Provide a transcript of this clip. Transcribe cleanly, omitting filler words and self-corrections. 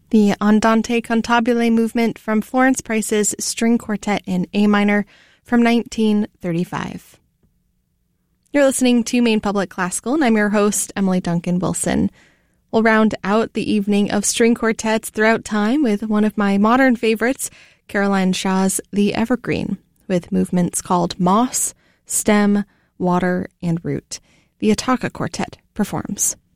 the Andante Cantabile movement from Florence Price's String Quartet in A minor from 1935. You're listening to Maine Public Classical, and I'm your host, Emily Duncan Wilson. We'll round out the evening of string quartets throughout time with one of my modern favorites, Caroline Shaw's The Evergreen, with movements called Moss, Stem, Water, and Root. The Attacca Quartet performs.